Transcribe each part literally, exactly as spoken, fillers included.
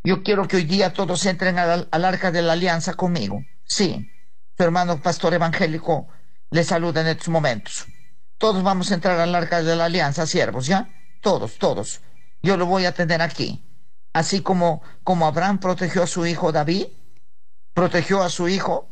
Yo quiero que hoy día todos entren al, al arca de la alianza conmigo. Sí, su hermano pastor evangélico le saluda en estos momentos. Todos vamos a entrar al arca de la alianza, siervos, ¿ya? Todos, todos. Yo lo voy a tener aquí. Así como, como Abraham protegió a su hijo David, protegió a su hijo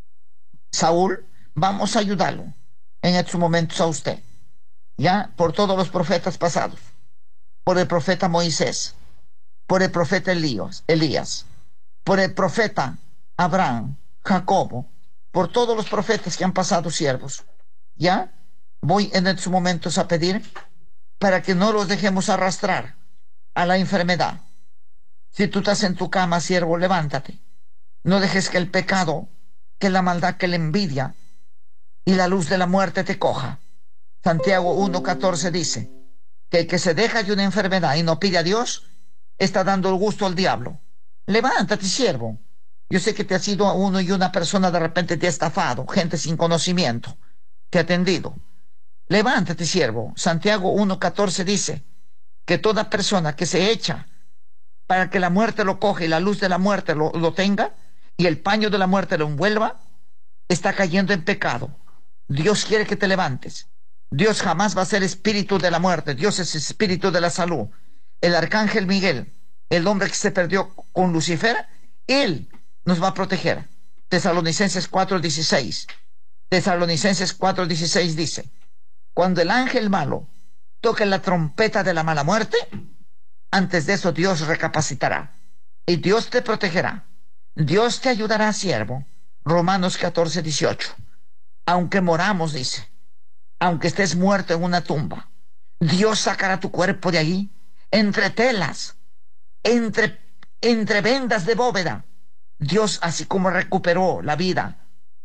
Saúl, vamos a ayudarlo en estos momentos a usted. ¿Ya? Por todos los profetas pasados. Por el profeta Moisés. Por el profeta Elías, Elías. Por el profeta Abraham, Jacobo. Por todos los profetas que han pasado, siervos. ¿Ya? Voy en estos momentos a pedir para que no los dejemos arrastrar a la enfermedad. Si tú estás en tu cama, siervo, levántate. No dejes que el pecado, que la maldad, que la envidia y la luz de la muerte te coja. Santiago uno catorce dice que el que se deja de una enfermedad y no pide a Dios, está dando el gusto al diablo. Levántate, siervo. Yo sé que te ha sido uno y una persona de repente te ha estafado, gente sin conocimiento, te ha atendido. Levántate, siervo. Santiago uno catorce dice que toda persona que se echa para que la muerte lo coge y la luz de la muerte lo, lo tenga y el paño de la muerte lo envuelva, está cayendo en pecado. Dios quiere que te levantes. Dios jamás va a ser espíritu de la muerte. Dios es espíritu de la salud. El arcángel Miguel, el hombre que se perdió con Lucifer, él nos va a proteger. Tesalonicenses cuatro dieciséis. Tesalonicenses cuatro dieciséis dice: cuando el ángel malo toque la trompeta de la mala muerte, antes de eso Dios recapacitará y Dios te protegerá. Dios te ayudará, siervo. Romanos catorce dieciocho. Aunque moramos, dice, aunque estés muerto en una tumba, Dios sacará tu cuerpo de allí, entre telas, entre, entre vendas de bóveda. Dios, así como recuperó la vida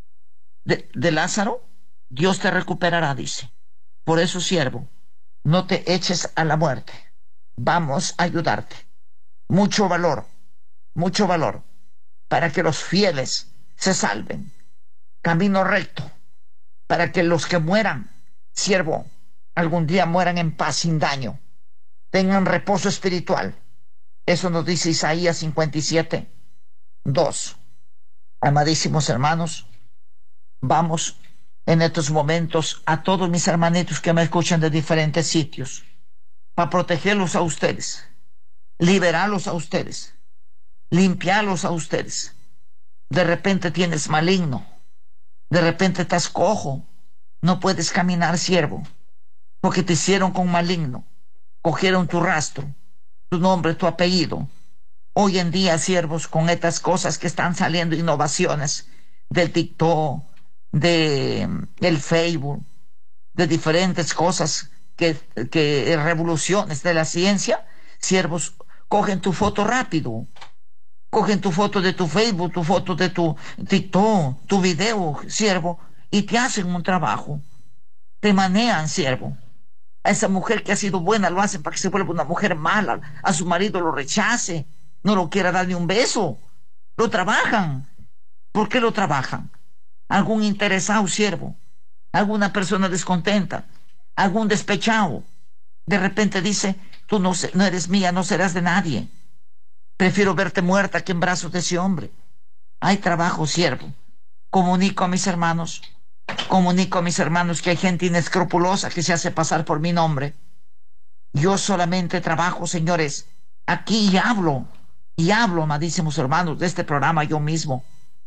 de, de Lázaro, Dios te recuperará, dice. Por eso, siervo, no te eches a la muerte. Vamos a ayudarte. Mucho valor, mucho valor, para que los fieles se salven. Camino recto, para que los que mueran, siervo, algún día mueran en paz, sin daño. Tengan reposo espiritual. Eso nos dice Isaías cincuenta y siete, dos. Amadísimos hermanos, vamos en estos momentos a todos mis hermanitos que me escuchan de diferentes sitios, para protegerlos a ustedes, liberarlos a ustedes, limpiarlos a ustedes. De repente tienes maligno, de repente estás cojo, no puedes caminar, siervo, porque te hicieron con maligno, cogieron tu rastro, tu nombre, tu apellido. Hoy en día, siervos, con estas cosas que están saliendo, innovaciones del TikTok, de el Facebook, de diferentes cosas que, que revoluciones de la ciencia, siervos, cogen tu foto rápido, cogen tu foto de tu Facebook, tu foto de tu TikTok, tu video, siervo, y te hacen un trabajo, te manean, siervo. A esa mujer que ha sido buena lo hacen para que se vuelva una mujer mala, a su marido lo rechace, no lo quiera dar ni un beso, lo trabajan. ¿Por qué lo trabajan? Algún interesado, siervo, alguna persona descontenta, algún despechado, de repente dice: tú no, no eres mía, no serás de nadie, prefiero verte muerta que en brazos de ese hombre. Hay trabajo, siervo. Comunico a mis hermanos, comunico a mis hermanos que hay gente inescrupulosa que se hace pasar por mi nombre. Yo solamente trabajo, señores, aquí y hablo, y hablo, amadísimos hermanos, de este programa yo mismo.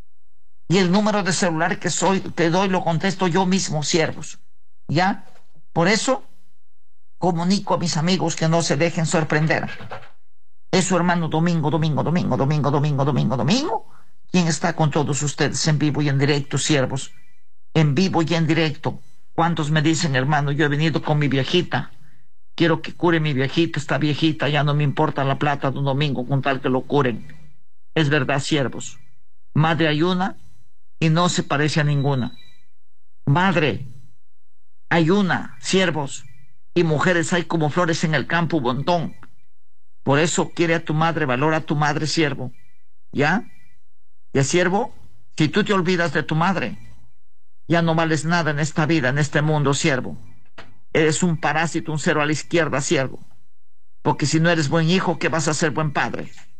Y el número de celular que soy, que doy, lo contesto yo mismo, siervos. ¿Ya? Por eso, comunico a mis amigos que no se dejen sorprender. Es su hermano Domingo, Domingo, Domingo, Domingo, Domingo, Domingo, Domingo, quien está con todos ustedes en vivo y en directo, siervos. En vivo y en directo. ¿Cuántos me dicen: hermano, yo he venido con mi viejita, quiero que cure mi viejita, esta viejita, ya no me importa la plata de un domingo con tal que lo curen? Es verdad, siervos. Madre hay una y no se parece a ninguna. Madre hay una, siervos, y mujeres hay como flores en el campo, un montón. Por eso quiere a tu madre, valora a tu madre, siervo. ¿Ya? Ya, siervo, si tú te olvidas de tu madre, ya no vales nada en esta vida, en este mundo, siervo. Eres un parásito, un cero a la izquierda, siervo. Porque si no eres buen hijo, ¿qué vas a ser buen padre?